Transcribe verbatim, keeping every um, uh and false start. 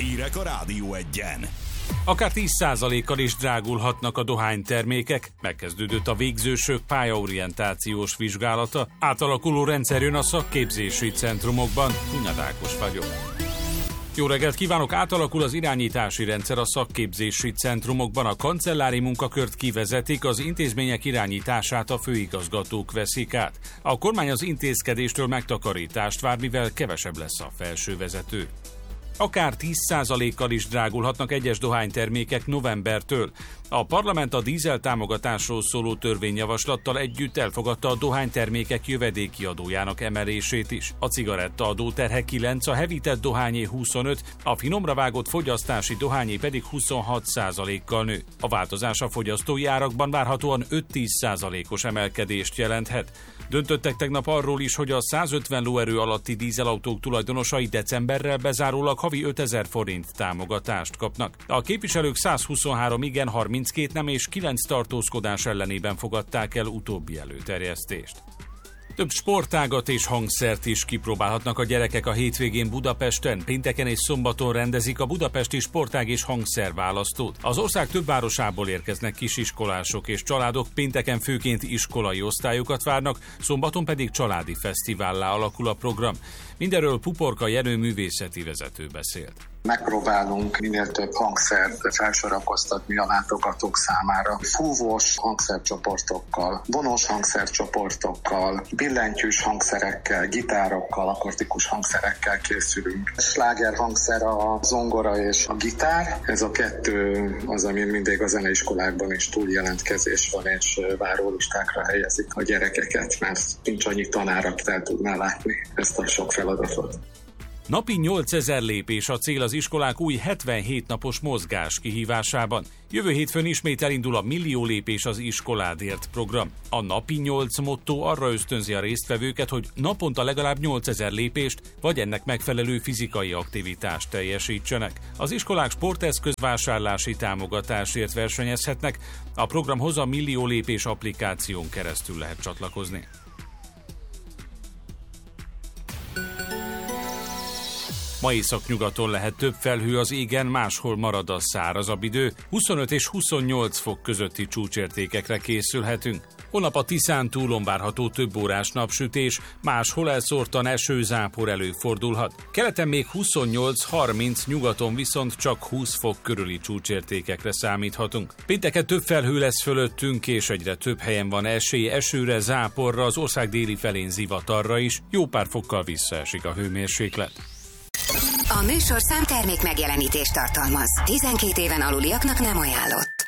Hírek a Rádió Egyen. Akár tíz százalékkal is drágulhatnak a dohánytermékek. Megkezdődött a végzősök pályaorientációs vizsgálata. Átalakuló rendszer jön a szakképzési centrumokban. Hunyad Ákos vagyok. Jó reggelt kívánok! Átalakul az irányítási rendszer a szakképzési centrumokban. A kancellári munkakört kivezetik, az intézmények irányítását a főigazgatók veszik át. A kormány az intézkedéstől megtakarítást vár, mivel kevesebb lesz a felsővezető. Akár tíz százalékkal is drágulhatnak egyes dohánytermékek novembertől. A parlament a dízel támogatásról szóló törvényjavaslattal együtt elfogadta a dohánytermékek jövedéki adójának emelését is. A cigarettaadó terhe kilenc, a hevített dohányé huszonöt, a finomra vágott fogyasztási dohányé pedig huszonhat százalékkal nő. A változás a fogyasztói árakban várhatóan öt-tíz százalékos emelkedést jelenthet. Döntöttek tegnap arról is, hogy a százötven lóerő alatti dízelautók tulajdonosai decemberrel bezárólag havi ötezer forint támogatást kapnak. A képviselők százhuszonhárom igen, harminckét nem és kilenc tartózkodás ellenében fogadták el utóbbi előterjesztést. Több sportágat és hangszert is kipróbálhatnak a gyerekek a hétvégén Budapesten. Pénteken és szombaton rendezik a budapesti sportág és hangszerválasztót. Az ország több városából érkeznek kisiskolások és családok, pénteken főként iskolai osztályokat várnak, szombaton pedig családi fesztivállá alakul a program. Mindenről Puporka Jenő művészeti vezető beszélt. Megpróbálunk minél több hangszert felsorakoztatni a látogatók számára. Fúvós hangszercsoportokkal, vonós hangszercsoportokkal, billentyűs hangszerekkel, gitárokkal, akusztikus hangszerekkel készülünk. Sláger hangszer a zongora és a gitár. Ez a kettő az, amin mindig a zeneiskolákban is túljelentkezés van, és várólistákra helyezik a gyerekeket, mert nincs annyi tanár, aki el tudná látni ezt a sok feladatot. Napi nyolcezer lépés a cél az iskolák új hetvenhét napos mozgás kihívásában. Jövő hétfőn ismét elindul a Millió lépés az iskoládért program. A napi nyolc motto arra ösztönzi a résztvevőket, hogy naponta legalább nyolcezer lépést vagy ennek megfelelő fizikai aktivitást teljesítsenek. Az iskolák sporteszközvásárlási támogatásért versenyezhetnek, a programhoz a Millió lépés applikáción keresztül lehet csatlakozni. Ma északnyugaton lehet több felhő az égen, máshol marad a szárazabb idő, huszonöt és huszonnyolc fok közötti csúcsértékekre készülhetünk. Holnap a Tiszán túlon várható több órás napsütés, máshol elszórtan esőzápor előfordulhat. Keleten még huszonnyolc-harminc, nyugaton viszont csak húsz fok körüli csúcsértékekre számíthatunk. Pénteken több felhő lesz fölöttünk, és egyre több helyen van esély esőre, záporra, az ország déli felén zivatarra is, jó pár fokkal visszaesik a hőmérséklet. A műsorszám termék megjelenítést tartalmaz. tizenkét éven aluliaknak nem ajánlott.